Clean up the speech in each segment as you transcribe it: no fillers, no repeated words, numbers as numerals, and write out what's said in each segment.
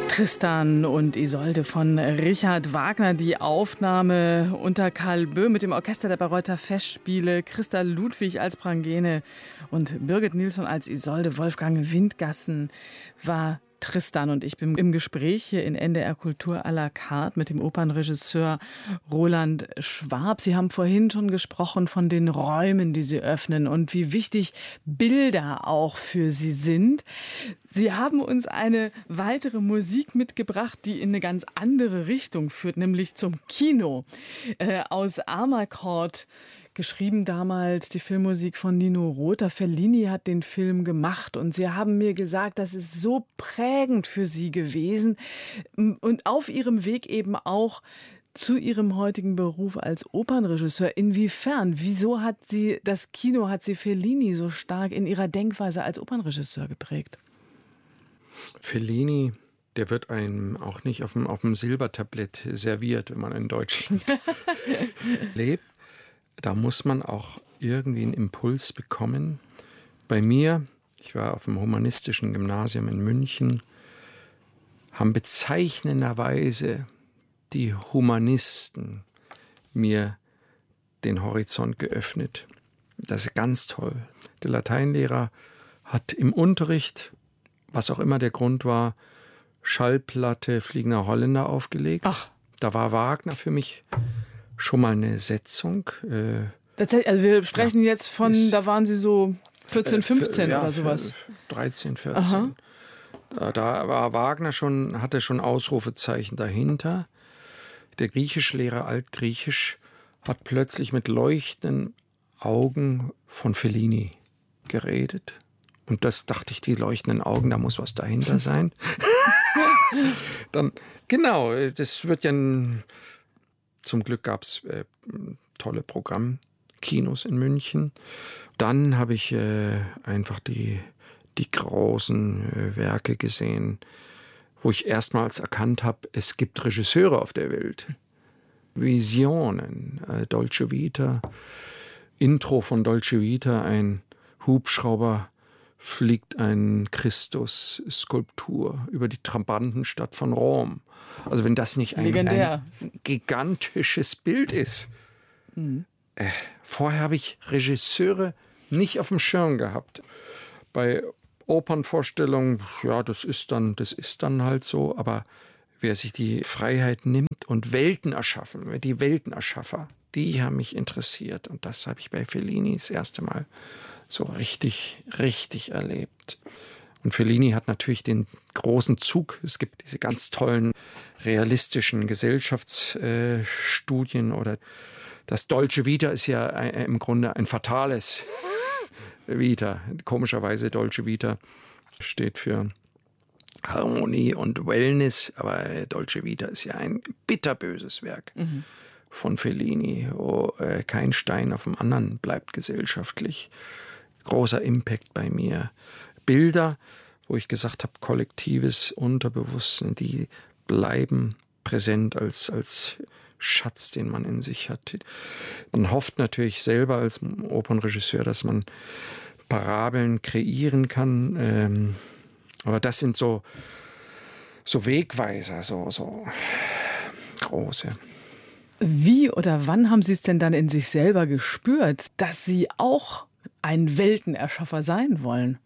Tristan und Isolde von Richard Wagner. Die Aufnahme unter Karl Böhm mit dem Orchester der Bayreuther Festspiele, Christa Ludwig als Prangene und Birgit Nilsson als Isolde. Wolfgang Windgassen war Tristan und ich bin im Gespräch hier in NDR Kultur à la carte mit dem Opernregisseur Roland Schwab. Sie haben vorhin schon gesprochen von den Räumen, die Sie öffnen und wie wichtig Bilder auch für Sie sind. Sie haben uns eine weitere Musik mitgebracht, die in eine ganz andere Richtung führt, nämlich zum Kino. Aus Amarcord, geschrieben damals die Filmmusik von Nino Rota. Fellini hat den Film gemacht und Sie haben mir gesagt, das ist so prägend für Sie gewesen und auf Ihrem Weg eben auch zu Ihrem heutigen Beruf als Opernregisseur. Inwiefern? Wieso hat Sie das Kino, hat Sie Fellini so stark in Ihrer Denkweise als Opernregisseur geprägt? Fellini, der wird einem auch nicht auf dem Silbertablett serviert, wenn man in Deutschland lebt. Da muss man auch irgendwie einen Impuls bekommen. Bei mir, ich war auf dem humanistischen Gymnasium in München, haben bezeichnenderweise die Humanisten mir den Horizont geöffnet. Das ist ganz toll. Der Lateinlehrer hat im Unterricht, was auch immer der Grund war, Schallplatte Fliegender Holländer aufgelegt. Ach. Da war Wagner für mich schon mal eine Setzung. Also wir sprechen jetzt von, da waren Sie so 14, 15 oder sowas. 13, 14. Aha. Da war Wagner hatte schon Ausrufezeichen dahinter. Der Griechischlehrer, Altgriechisch, hat plötzlich mit leuchtenden Augen von Fellini geredet. Und das dachte ich, die leuchtenden Augen, da muss was dahinter sein. Dann, genau, das wird ja zum Glück gab es tolle Programmkinos in München. Dann habe ich einfach die großen Werke gesehen, wo ich erstmals erkannt habe, es gibt Regisseure auf der Welt. Visionen, Dolce Vita, Intro von Dolce Vita, ein Hubschrauber fliegt ein Christus-Skulptur über die Trabantenstadt von Rom. Also wenn das nicht ein gigantisches Bild ist. Mhm. Vorher habe ich Regisseure nicht auf dem Schirm gehabt. Bei Opernvorstellungen, ja, das ist dann halt so, aber wer sich die Freiheit nimmt und Welten erschaffen, die Weltenerschaffer, die haben mich interessiert. Und das habe ich bei Fellini das erste Mal so richtig, richtig erlebt. Und Fellini hat natürlich den großen Zug. Es gibt diese ganz tollen realistischen Gesellschaftsstudien oder das Dolce Vita ist ja im Grunde ein fatales Vita. Komischerweise Dolce Vita steht für Harmonie und Wellness, aber Dolce Vita ist ja ein bitterböses Werk von Fellini, wo kein Stein auf dem anderen bleibt gesellschaftlich. Großer Impact bei mir. Bilder, wo ich gesagt habe, kollektives Unterbewusstsein, die bleiben präsent als Schatz, den man in sich hat. Man hofft natürlich selber als Opernregisseur, dass man Parabeln kreieren kann. Aber das sind so Wegweiser, so große. Wie oder wann haben Sie es denn dann in sich selber gespürt, dass Sie auch ein Weltenerschaffer sein wollen?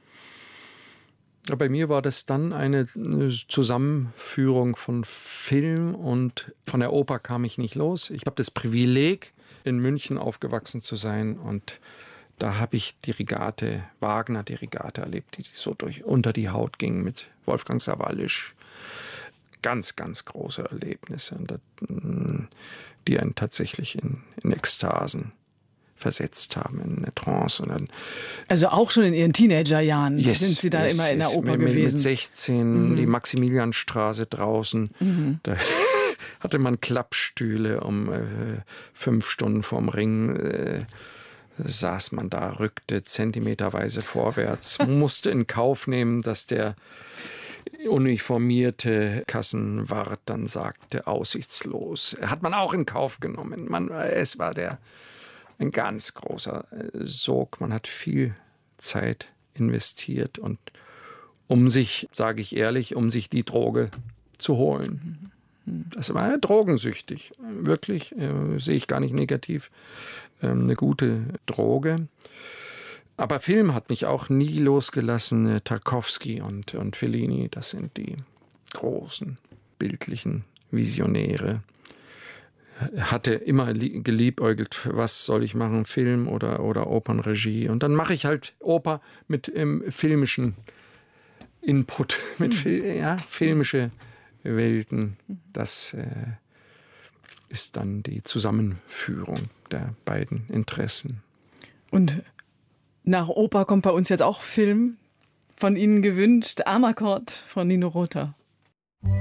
Bei mir war das dann eine Zusammenführung von Film und von der Oper kam ich nicht los. Ich habe das Privileg, in München aufgewachsen zu sein und da habe ich Wagner-Dirigate erlebt, die so unter die Haut gingen mit Wolfgang Sawallisch. Ganz, ganz große Erlebnisse, die einen tatsächlich in Ekstasen versetzt haben, in eine Trance. Und dann, also auch schon in Ihren Teenagerjahren sind Sie da immer in der Oper gewesen? Mit 16, die Maximilianstraße draußen, da hatte man Klappstühle, 5 Stunden vorm Ring saß man da, rückte zentimeterweise vorwärts, musste in Kauf nehmen, dass der uniformierte Kassenwart dann sagte, aussichtslos. Hat man auch in Kauf genommen. Es war ein ganz großer Sog. Man hat viel Zeit investiert und um sich, sage ich ehrlich, um sich die Droge zu holen. Das war drogensüchtig, wirklich, sehe ich gar nicht negativ, eine gute Droge. Aber Film hat mich auch nie losgelassen. Tarkovsky und Fellini, das sind die großen bildlichen Visionäre. Hatte immer geliebäugelt, was soll ich machen, Film oder Opernregie. Und dann mache ich halt Oper mit filmischen Input, mit filmische Welten. Das ist dann die Zusammenführung der beiden Interessen. Und nach Oper kommt bei uns jetzt auch Film von Ihnen gewünscht, Amarcord von Nino Rota.